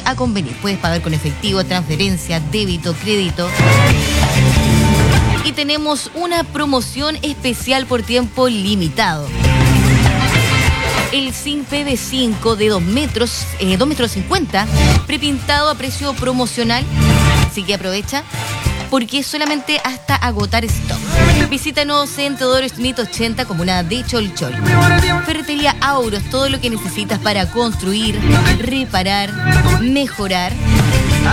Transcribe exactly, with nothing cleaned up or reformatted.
a convenir. Puedes pagar con efectivo, transferencia, débito, crédito. Y tenemos una promoción especial por tiempo limitado. El zinc P V cinco de dos metros, eh, dos metros cincuenta, prepintado a precio promocional. Así que aprovecha, porque es solamente hasta agotar stock. Visítanos en Teodoro Smith ochenta, comuna de Cholchol. Ferretería Auros, todo lo que necesitas para construir, reparar, mejorar.